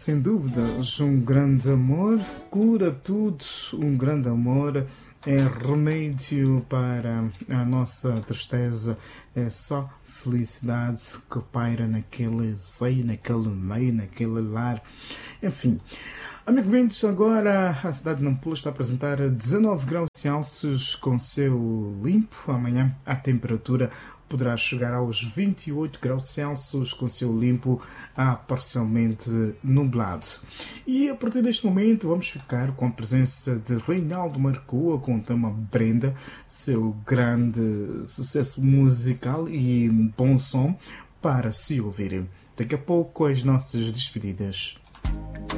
sem dúvidas, um grande amor cura tudo, um grande amor é remédio para a nossa tristeza, é só felicidade que paira naquele seio, naquele meio, naquele lar, enfim. Amigo Vintes, agora a cidade de Nampula está a apresentar 19 graus Celsius com céu limpo. Amanhã a temperatura poderá chegar aos 28 graus Celsius com céu limpo a parcialmente nublado. E a partir deste momento vamos ficar com a presença de Reinaldo Marcoa com o tema Brenda, seu grande sucesso musical e bom som para se ouvir. Daqui a pouco as nossas despedidas.